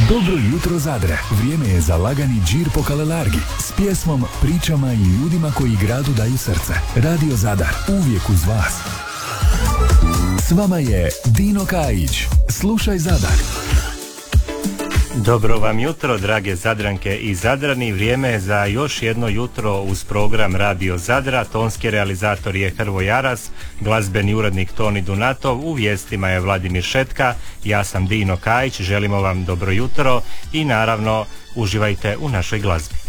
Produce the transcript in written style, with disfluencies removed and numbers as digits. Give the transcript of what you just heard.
Dobro jutro Zadre, vrijeme je za lagani džir po Kalelargi s pjesmom, pričama i ljudima koji gradu daju srce. Radio Zadar, uvijek uz vas. S vama je Dino Kajić. Slušaj Zadar. Dobro vam jutro, drage Zadranke i Zadrani. Vrijeme je za još jedno jutro uz program Radio Zadra. Tonski realizator je Hrvoje Aras, glazbeni urednik Toni Dunatov, u vijestima je Vladimir Šetka, ja sam Dino Kajić, želimo vam dobro jutro i naravno uživajte u našoj glazbi.